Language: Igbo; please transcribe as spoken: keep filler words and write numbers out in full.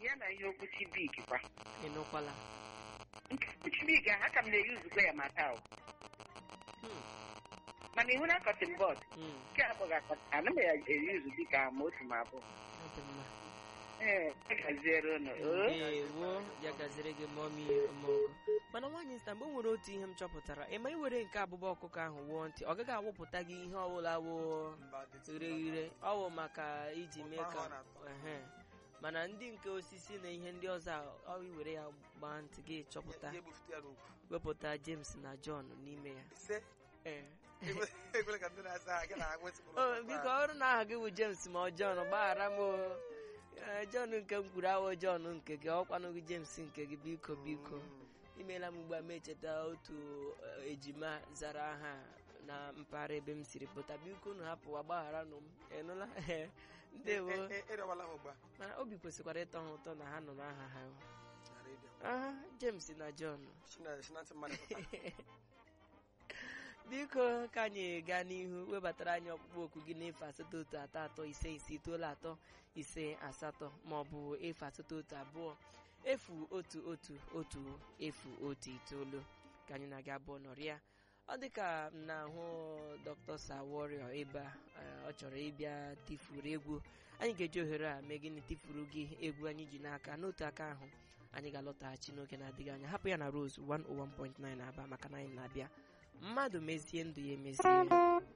ya na ihe okwu Chibik kwa. ị nụkwala? Nke Chibik ha ka m na-eyuzukwa ya mata o. Hmm. Mana ihu na cotton bud. Hmm. Nke abụghị akọta ana m ya eyuzu dịka ma otu ma abụọ. Ọ dị mma. Ee, gaziere unu. Ewo, ya gaziri gị mọmi omogo. Mana nwaanyị nsta mgbe o nwere otu ihe m chọpụtara, ị ma iwere nke abụba ọkụkọ ahụ wụọ ntị, ọ gaghị awụpụta gị ihe ọbụla wụ ire ire, ọ wụ maka iji mee ka ehe. Mana ndị nke osisi na ihe ndị ọzọ ọ iwere ya gbaa ntị gị chọpụta wepụta James na John n'ime ya. Ee. Oh, biko ọrụ na aha gị bụ James ma ọ John gbaghara m o. John nke m kwuru awọ John nke gị ọkwanụ gị James nke gị biko biko. Imeela m ugbu a ma echeta otu ejima zara aha na mpaghara ebe m siri pụta, biko unu hapụ agbaghara nụ m ịnụla. Ndewo. Mana obi kwesịkwara ịtọ ha ụtọ na ha nọ n'aha ha. Aha James na John. Biko ka anyị gaa n'ihu webatara anyị ọkpụkpọ oku gị n'efu asatọ otu atọ atọ ise ise itoolu atọ ise asatọ maọbụ efu asatọ otu abụọ efu otu otu otu efu otu itoolu ka anyị na-aga abụọ nọrịa. Ọ dịka m na-ahụ Dr. Saworio ebe a ọ chọrọ ịbịa tifuru egwu, anyị ga-eji ohere a mee gịnị tifuru gị egwu anyị ji n'aka. N'otu aka ahụ anyị ga-alọtaghachi n'oge na-adịghị anya. Hapụ ya na Rose one oh one point nine Aba maka na anyị na-abịa mmadụ mezie ndụ ya emezie.